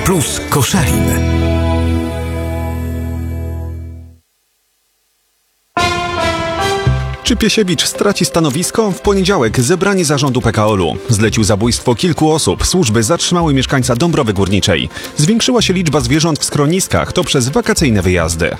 Plus Koszalin. Czy Piesiewicz straci stanowisko? W poniedziałek zebranie zarządu PKOL-u. Zlecił zabójstwo kilku osób. Służby zatrzymały mieszkańca Dąbrowy Górniczej. Zwiększyła się liczba zwierząt w schroniskach. To przez wakacyjne wyjazdy.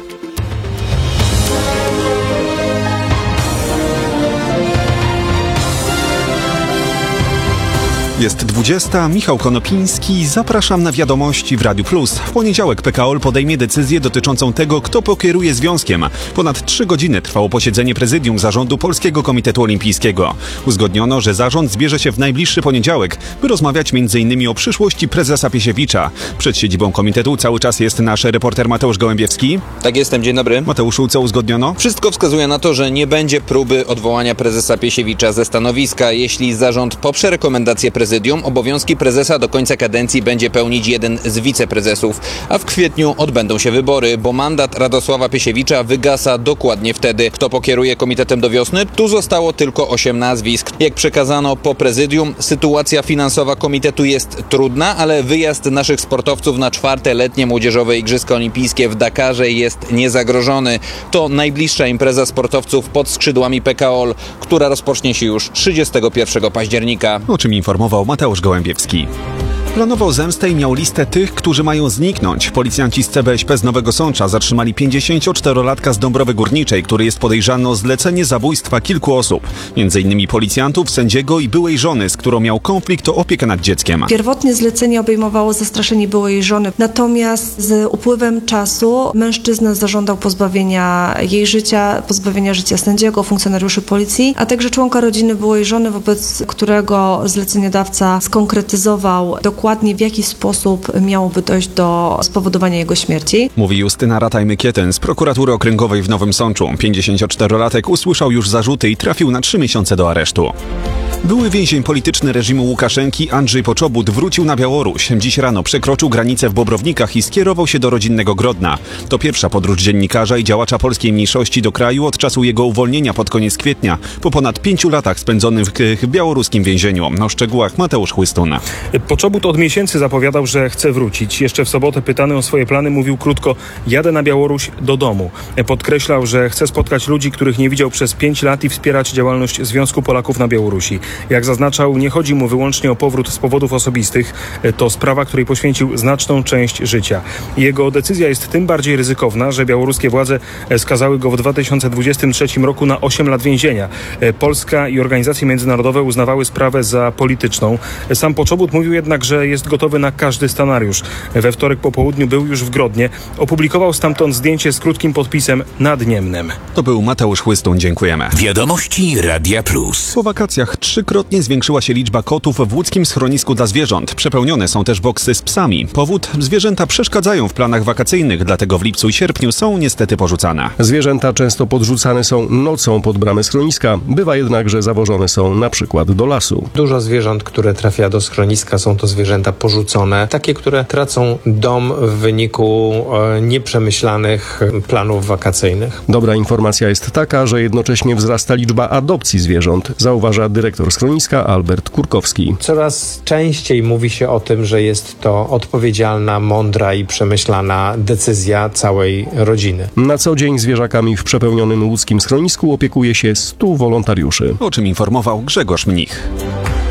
Jest 20. Michał Konopiński. Zapraszam na wiadomości w Radiu Plus. W poniedziałek PKOL podejmie decyzję dotyczącą tego, kto pokieruje związkiem. Ponad 3 godziny trwało posiedzenie prezydium zarządu Polskiego Komitetu Olimpijskiego. Uzgodniono, że zarząd zbierze się w najbliższy poniedziałek, by rozmawiać m.in. o przyszłości prezesa Piesiewicza. Przed siedzibą komitetu cały czas jest nasz reporter Mateusz Gołębiewski. Tak jestem, dzień dobry. Mateuszu, co uzgodniono? Wszystko wskazuje na to, że nie będzie próby odwołania prezesa Piesiewicza ze stanowiska. Jeśli zarząd poprze rekomendację prezydium, obowiązki prezesa do końca kadencji będzie pełnić jeden z wiceprezesów, a w kwietniu odbędą się wybory, bo mandat Radosława Piesiewicza wygasa dokładnie wtedy. Kto pokieruje komitetem do wiosny? Tu zostało tylko 8 nazwisk. Jak przekazano po prezydium, sytuacja finansowa komitetu jest trudna, ale wyjazd naszych sportowców na 4. letnie młodzieżowe Igrzyska Olimpijskie w Dakarze jest niezagrożony. To najbliższa impreza sportowców pod skrzydłami PKOL, która rozpocznie się już 31 października. O czym informował Mateusz Gołębiewski. Planował zemstę i miał listę tych, którzy mają zniknąć. Policjanci z CBŚP z Nowego Sącza zatrzymali 54-latka z Dąbrowy Górniczej, który jest podejrzany o zlecenie zabójstwa kilku osób. M.in. policjantów, sędziego i byłej żony, z którą miał konflikt o opiekę nad dzieckiem. Pierwotnie zlecenie obejmowało zastraszenie byłej żony. Natomiast z upływem czasu mężczyzna zażądał pozbawienia jej życia, pozbawienia życia sędziego, funkcjonariuszy policji, a także członka rodziny byłej żony, wobec którego zleceniodawca skonkretyzował dokładnie, w jaki sposób miałoby dojść do spowodowania jego śmierci. Mówi Justyna Rataj-Mykieten z prokuratury okręgowej w Nowym Sączu. 54-latek usłyszał już zarzuty i trafił na 3 miesiące do aresztu. Były więzień polityczny reżimu Łukaszenki Andrzej Poczobut wrócił na Białoruś. Dziś rano przekroczył granicę w Bobrownikach i skierował się do rodzinnego Grodna. To pierwsza podróż dziennikarza i działacza polskiej mniejszości do kraju od czasu jego uwolnienia pod koniec kwietnia, po ponad 5 latach spędzonym w białoruskim więzieniu. O szczegółach Mateusz Chłystun. Poczobut od miesięcy zapowiadał, że chce wrócić. Jeszcze w sobotę pytany o swoje plany mówił krótko: jadę na Białoruś do domu. Podkreślał, że chce spotkać ludzi, których nie widział przez 5 lat i wspierać działalność Związku Polaków na Białorusi. Jak zaznaczał, nie chodzi mu wyłącznie o powrót z powodów osobistych. To sprawa, której poświęcił znaczną część życia. Jego decyzja jest tym bardziej ryzykowna, że białoruskie władze skazały go w 2023 roku na 8 lat więzienia. Polska i organizacje międzynarodowe uznawały sprawę za polityczną. Sam Poczobut mówił jednak, że jest gotowy na każdy scenariusz. We wtorek po południu był już w Grodnie. Opublikował stamtąd zdjęcie z krótkim podpisem nad Niemnem. To był Mateusz Chłystun. Dziękujemy. Wiadomości Radia Plus. Po wakacjach 3-krotnie zwiększyła się liczba kotów w łódzkim schronisku dla zwierząt. Przepełnione są też boksy z psami. Powód? Zwierzęta przeszkadzają w planach wakacyjnych, dlatego w lipcu i sierpniu są niestety porzucane. Zwierzęta często podrzucane są nocą pod bramy schroniska. Bywa jednak, że zawożone są na przykład do lasu. Dużo zwierząt, które trafia do schroniska, są to zwierzęta porzucone. Takie, które tracą dom w wyniku nieprzemyślanych planów wakacyjnych. Dobra informacja jest taka, że jednocześnie wzrasta liczba adopcji zwierząt, zauważa dyrektor schroniska Albert Kurkowski. Coraz częściej mówi się o tym, że jest to odpowiedzialna, mądra i przemyślana decyzja całej rodziny. Na co dzień zwierzakami w przepełnionym łódzkim schronisku opiekuje się 100 wolontariuszy. O czym informował Grzegorz Mnich.